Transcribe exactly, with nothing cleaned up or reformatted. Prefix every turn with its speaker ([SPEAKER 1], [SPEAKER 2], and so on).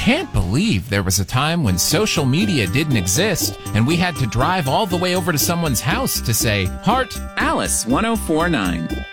[SPEAKER 1] can't believe there was a time when social media didn't exist and we had to drive all the way over to someone's house to say, Heart
[SPEAKER 2] Alice one oh four point nine.